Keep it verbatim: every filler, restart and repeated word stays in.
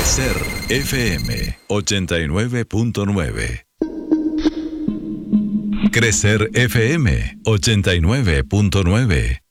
Crecer F M ochenta y nueve punto nueve. Crecer F M ochenta y nueve punto nueve.